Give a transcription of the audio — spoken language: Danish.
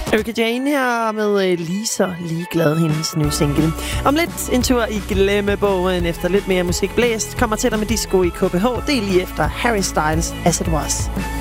Erika Jane her med Lisa Ligeglad, hendes nye single. Om lidt en tur i glemmebogen efter lidt mere musik blæst. Kommer til dig med disco i KBH. Det er lige efter Harry Styles As It Was.